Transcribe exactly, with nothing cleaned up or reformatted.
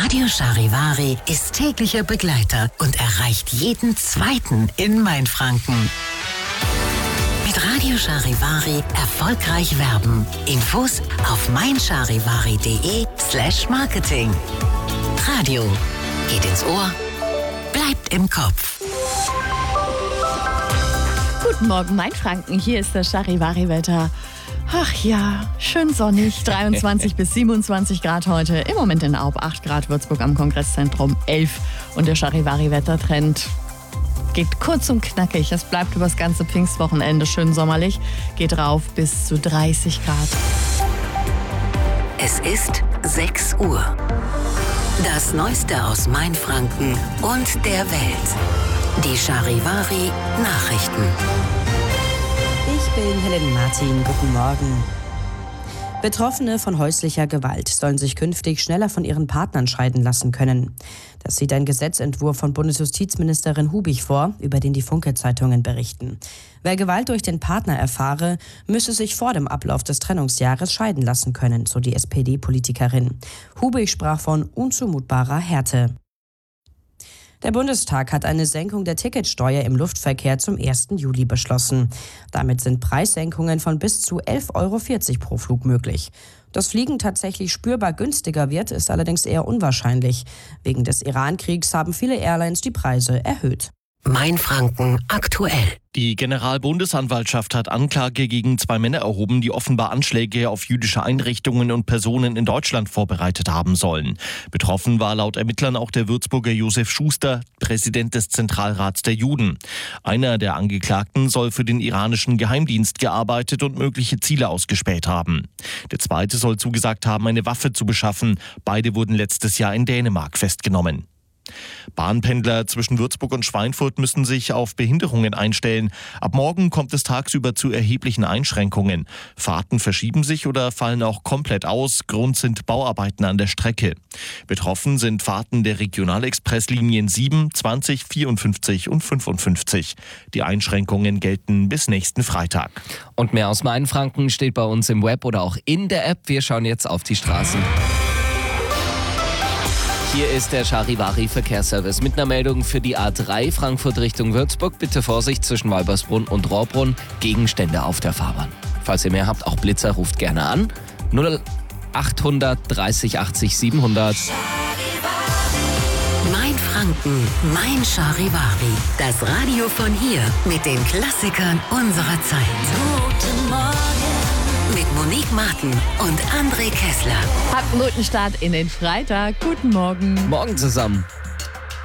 Radio Charivari ist täglicher Begleiter und erreicht jeden Zweiten in Mainfranken. Mit Radio Charivari erfolgreich werben. Infos auf meincharivari.de slash marketing. Radio geht ins Ohr, bleibt im Kopf. Guten Morgen, Mainfranken. Hier ist das Charivari-Wetter. Ach ja, schön sonnig, dreiundzwanzig bis siebenundzwanzig Grad heute. Im Moment in Aub acht Grad, Würzburg am Kongresszentrum elf. Und der Charivari-Wettertrend geht kurz und knackig. Es bleibt über das ganze Pfingstwochenende schön sommerlich. Geht rauf bis zu dreißig Grad. Es ist sechs Uhr. Das Neueste aus Mainfranken und der Welt. Die Charivari Nachrichten. Ich bin Helen Martin. Guten Morgen. Betroffene von häuslicher Gewalt sollen sich künftig schneller von ihren Partnern scheiden lassen können. Das sieht ein Gesetzentwurf von Bundesjustizministerin Hubig vor, über den die Funke-Zeitungen berichten. Wer Gewalt durch den Partner erfahre, müsse sich vor dem Ablauf des Trennungsjahres scheiden lassen können, so die S P D-Politikerin. Hubig sprach von unzumutbarer Härte. Der Bundestag hat eine Senkung der Ticketsteuer im Luftverkehr zum ersten Juli beschlossen. Damit sind Preissenkungen von bis zu elf Euro vierzig pro Flug möglich. Dass Fliegen tatsächlich spürbar günstiger wird, ist allerdings eher unwahrscheinlich. Wegen des Iran-Kriegs haben viele Airlines die Preise erhöht. Mainfranken aktuell. Die Generalbundesanwaltschaft hat Anklage gegen zwei Männer erhoben, die offenbar Anschläge auf jüdische Einrichtungen und Personen in Deutschland vorbereitet haben sollen. Betroffen war laut Ermittlern auch der Würzburger Josef Schuster, Präsident des Zentralrats der Juden. Einer der Angeklagten soll für den iranischen Geheimdienst gearbeitet und mögliche Ziele ausgespäht haben. Der zweite soll zugesagt haben, eine Waffe zu beschaffen. Beide wurden letztes Jahr in Dänemark festgenommen. Bahnpendler zwischen Würzburg und Schweinfurt müssen sich auf Behinderungen einstellen. Ab morgen kommt es tagsüber zu erheblichen Einschränkungen. Fahrten verschieben sich oder fallen auch komplett aus. Grund sind Bauarbeiten an der Strecke. Betroffen sind Fahrten der Regionalexpresslinien sieben, zwanzig, vierundfünfzig und fünfundfünfzig. Die Einschränkungen gelten bis nächsten Freitag. Und mehr aus Mainfranken steht bei uns im Web oder auch in der App. Wir schauen jetzt auf die Straßen. Hier ist der Charivari-Verkehrsservice mit einer Meldung für die A drei Frankfurt Richtung Würzburg. Bitte Vorsicht zwischen Walbersbrunn und Rohrbrunn. Gegenstände auf der Fahrbahn. Falls ihr mehr habt, auch Blitzer, ruft gerne an. null achthundert dreißig achtzig siebenhundert. Mainfranken, mein Charivari. Das Radio von hier mit den Klassikern unserer Zeit. Guten Morgen. Mit Monique Martin und André Kessler. Habt einen guten Start in den Freitag. Guten Morgen. Morgen zusammen.